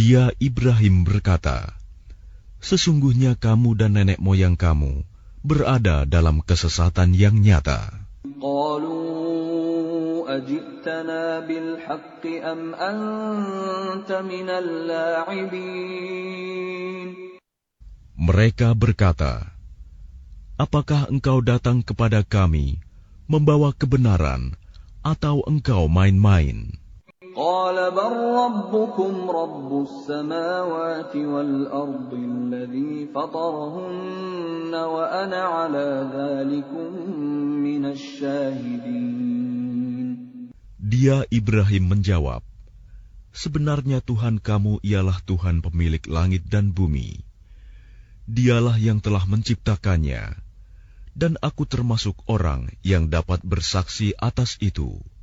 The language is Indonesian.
Dia Ibrahim berkata, "Sesungguhnya kamu dan nenek moyang kamu berada dalam kesesatan yang nyata." قالوا أجئتنا بالحق أم أنت من اللاعبين. Mereka berkata, "Apakah engkau datang kepada kami membawa kebenaran atau engkau main-main?" قال بل ربكم رب السماوات والأرض الذي فطرهن وأنا على ذلكم من الشاهدين. Dia Ibrahim menjawab, "Sebenarnya Tuhan kamu ialah Tuhan pemilik langit dan bumi. Dialah yang telah menciptakannya, dan aku termasuk orang yang dapat bersaksi atas itu."